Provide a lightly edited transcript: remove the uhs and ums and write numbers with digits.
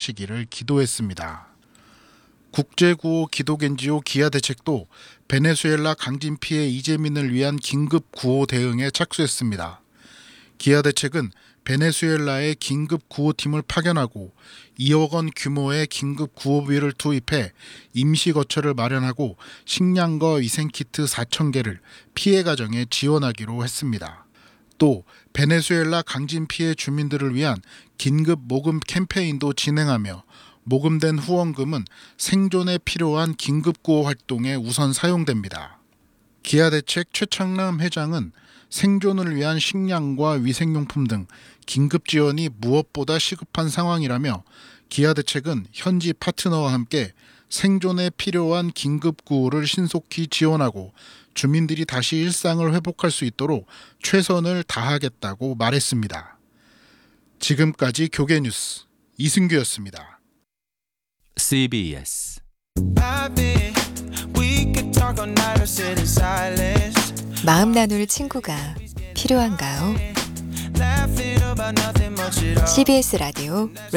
하시기를 기도했습니다. 국제구호 기독NGO 기아대책도 베네수엘라 강진 피해 이재민을 위한 긴급 구호 대응에 착수했습니다. 기아대책은 베네수엘라에 긴급 구호팀을 파견하고 2억 원 규모의 긴급 구호비를 투입해 임시 거처를 마련하고 식량과 위생키트 4,000개를 피해 가정에 지원하기로 했습니다. 또 베네수엘라 강진 피해 주민들을 위한 긴급 모금 캠페인도 진행하며 모금된 후원금은 생존에 필요한 긴급구호 활동에 우선 사용됩니다. 기아대책 최창남 회장은 생존을 위한 식량과 위생용품 등 긴급 지원이 무엇보다 시급한 상황이라며 기아대책은 현지 파트너와 함께 생존에 필요한 긴급구호를 신속히 지원하고 주민들이 다시 일상을 회복할 수 있도록 최선을 다하겠다고 말했습니다. 지금까지 교계뉴스 이승규였습니다. CBS 마음 나눌 친구가 필요한가요? CBS 라디오